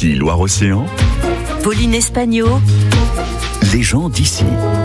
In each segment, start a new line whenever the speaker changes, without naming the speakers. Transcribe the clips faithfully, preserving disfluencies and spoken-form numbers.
Ici Loire-Océan.
Pauline Espagno.
Les gens d'ici.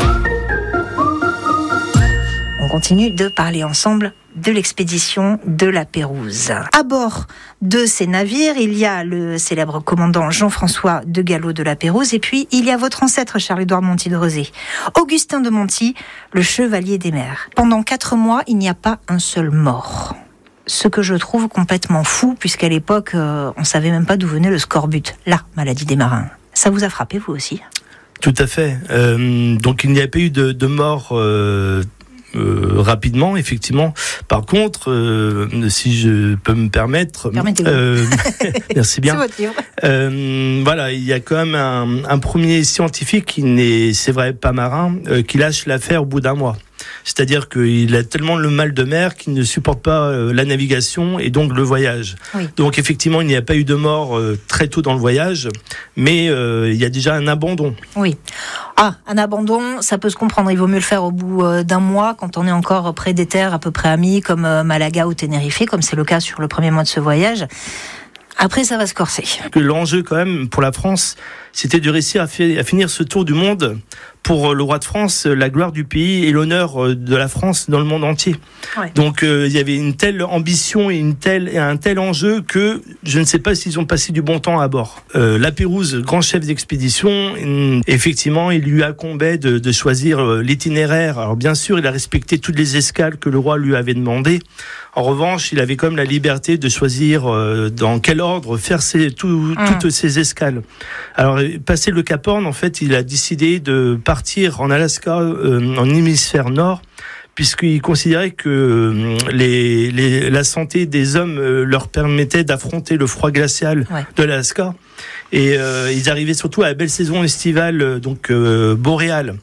On continue de parler ensemble de l'expédition de la Pérouse. À bord de ces navires, il y a le célèbre commandant Jean-François de Gallo de la Pérouse et puis il y a votre ancêtre Charles-Édouard de Monti de Rezé, Augustin de Monti, le chevalier des mers. Pendant quatre mois, il n'y a pas un seul mort. Ce que je trouve complètement fou, puisqu'à l'époque, euh, on ne savait même pas d'où venait le scorbut, la maladie des marins. Ça vous a frappé, vous aussi ?
Tout à fait. Euh, donc il n'y a pas eu de, de mort euh, euh, rapidement, effectivement. Par contre, euh, si je peux me permettre,
Permettez-vous.
Euh, merci bien.
C'est votre livre.
Euh, voilà, il y a quand même un, un premier scientifique qui n'est, c'est vrai, pas marin, euh, qui lâche l'affaire au bout d'un mois. C'est-à-dire qu'il a tellement le mal de mer qu'il ne supporte pas euh, la navigation et donc le voyage.
Oui.
Donc effectivement, il n'y a pas eu de mort euh, très tôt dans le voyage, mais euh, il y a déjà un abandon.
Oui. Ah, un abandon, ça peut se comprendre. Il vaut mieux le faire au bout euh, d'un mois, quand on est encore près des terres à peu près amies, comme euh, Malaga ou Tenerife, comme c'est le cas sur le premier mois de ce voyage. Après, ça va se corser.
Que l'enjeu, quand même, pour la France, c'était de réussir à, fi- à finir ce tour du monde pour le roi de France, la gloire du pays et l'honneur de la France dans le monde entier.
Ouais.
Donc, euh, il y avait une telle ambition et, une telle, et un tel enjeu que je ne sais pas s'ils ont passé du bon temps à bord. Euh, la Pérouse, grand chef d'expédition, hum, effectivement, il lui incombait de, de choisir l'itinéraire. Alors, bien sûr, il a respecté toutes les escales que le roi lui avait demandées. En revanche, il avait quand même la liberté de choisir euh, dans quel ordre faire ses, tout, mmh. toutes ses escales. Alors, passé le Cap Horn, en fait, il a décidé de partir en Alaska, euh, en hémisphère nord, puisqu'il considérait que euh, les, les, la santé des hommes euh, leur permettait d'affronter le froid glacial ouais. de l'Alaska. Et euh, ils arrivaient surtout à la belle saison estivale, donc euh, boréale.